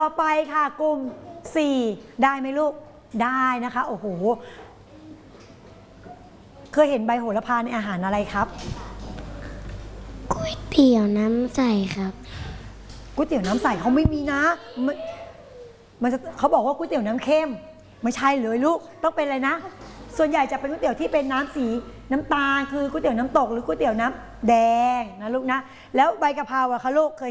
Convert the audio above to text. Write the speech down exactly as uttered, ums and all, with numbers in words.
ต่อไปค่ะกลุ่มสี่ได้ไหมลูกได้นะคะโอ้โหเคยเห็นใบโหระพาในอาหารอะไรครับก๋วยเตี๋ยวน้ำใสครับก๋วยเตี๋ยวน้ำใสเขาไม่มีนะมันมันจะเขาบอกว่าก๋วยเตี๋ยวน้ำเข้มไม่ใช่เลยลูกต้องเป็นอะไรนะส่วนใหญ่จะเป็นก๋วยเตี๋ยวที่เป็นน้ำสีน้ำตาลคือก๋วยเตี๋ยวน้ำตกหรือก๋วยเตี๋ยวน้ำแดงนะลูกนะแล้วใบกะเพราอะคะลูกเคย